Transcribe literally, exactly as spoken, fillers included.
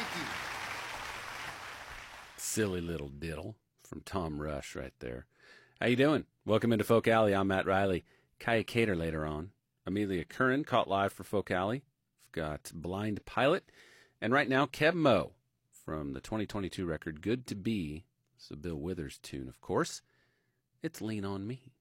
Silly little diddle from Tom Rush right there. How you doing? Welcome into Folk Alley. I'm Matt Riley. Kaya Cater later on. Amelia Curran caught live for Folk Alley. We've got Blind Pilot. And right now, Kev Moe from the twenty twenty-two record Good to Be. It's a Bill Withers tune, of course. It's Lean on Me.